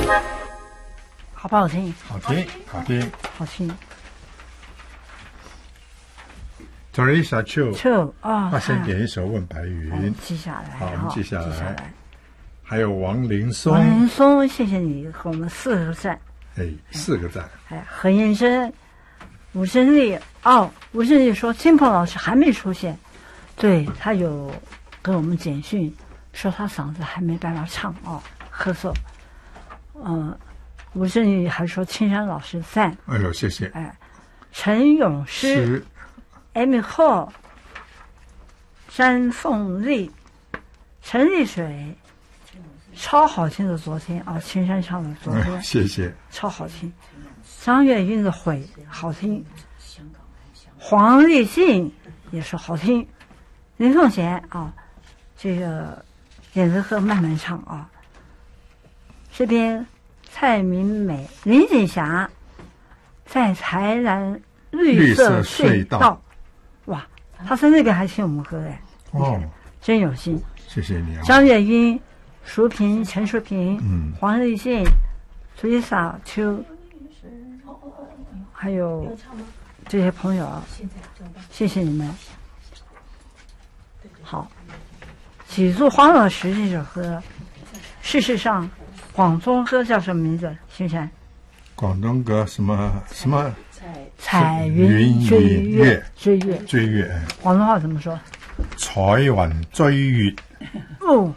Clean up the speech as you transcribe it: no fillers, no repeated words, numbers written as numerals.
好不好听？ 好听，好听。 好听。 Teresa Chiu 啊， 他先点一首《问白云》， 记下来。 好，我们记下来。 还有王林松， 王林松，谢谢你和我们4个赞。 4个赞。 何燕珍、吴胜利。吴胜利说金鹏老师还没出现，对他有跟我们简讯说他嗓子还没办法唱咳嗽。吴胜利还说青山老师赞。 哎呦，谢谢。 陈咏诗。Amy Hall、山凤丽、陈丽水，超好听的昨天青山唱的昨天， 谢谢， 超好听。张月韵的悔好听，黄立信也是好听，林凤贤这个点子鹤慢慢唱这边蔡明美、林锦霞在台南绿色隧道。哇，他在那边还听我们歌真有心， 谢谢你张月英、淑萍、陈淑萍、黄立信、Teresa Chiu，还有这些朋友谢谢你们。好，几座花落时这首歌，事实上广东歌叫什么名字？新山？ 广东歌什么？ 彩云追月， 追月。 广东话怎么说？ 彩云追月。